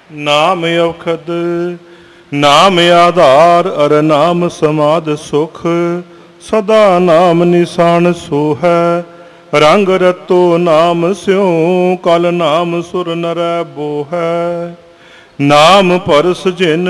ਨਾਮ ਔਖਦ ਨਾਮ ਆਧਾਰ ਅਰ ਨਾਮ ਸਮਾਧ ਸੁਖ ਸਦਾ ਨਾਮ ਨਿਸ਼ਾਨ ਸੋ ਹੈ ਰੰਗ ਰਤੋ ਨਾਮ ਸਿਉ ਕਲ ਨਾਮ ਸੁਰ ਨਰੈ ਬੋਹੈ ਨਾਮ ਪਰਸ ਜਿਨ